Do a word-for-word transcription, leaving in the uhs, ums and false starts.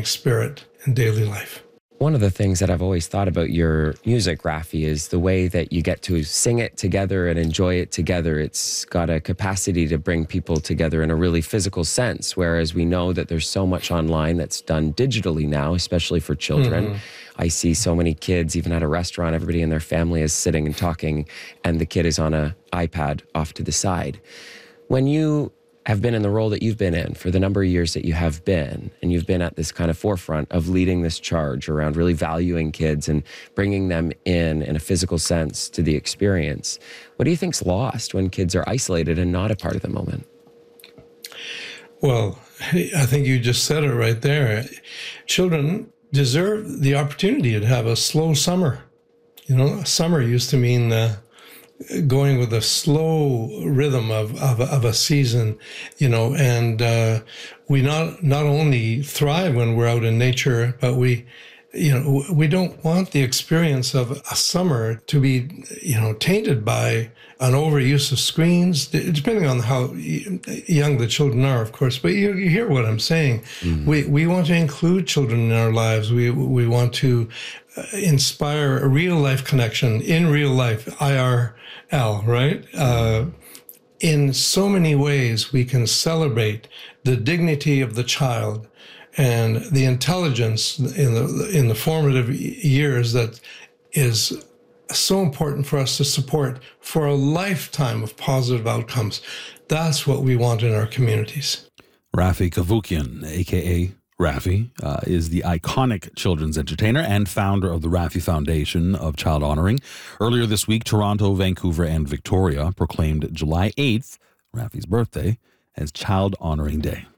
honoring spirit in daily life. One of the things that I've always thought about your music, Rafi, is the way that you get to sing it together and enjoy it together. It's got a capacity to bring people together in a really physical sense, whereas we know that there's so much online that's done digitally now, especially for children. Mm-hmm. I see so many kids, even at a restaurant, everybody in their family is sitting and talking, and the kid is on an iPad off to the side. When you have been in the role that you've been in for the number of years that you have been, and you've been at this kind of forefront of leading this charge around really valuing kids and bringing them in in a physical sense to the experience, what do you think's lost when kids are isolated and not a part of the moment? Well, I think you just said it right there. Children deserve the opportunity to have a slow summer. You know, summer used to mean uh, going with a slow rhythm of, of, of a season, you know, and uh, we not not only thrive when we're out in nature, but we, you know, we don't want the experience of a summer to be, you know, tainted by an overuse of screens, depending on how young the children are, of course. But you, you hear what I'm saying. Mm-hmm. We we want to include children in our lives. We we want to inspire a real life connection in real life, I R L, right? Uh, in so many ways, we can celebrate the dignity of the child and the intelligence in the in the formative years that is so important for us to support for a lifetime of positive outcomes. That's what we want in our communities. Rafi Cavoukian, a k a. Rafi, uh, is the iconic children's entertainer and founder of the Rafi Foundation of Child Honoring. Earlier this week, Toronto, Vancouver, and Victoria proclaimed July eighth, Rafi's birthday, as Child Honoring Day.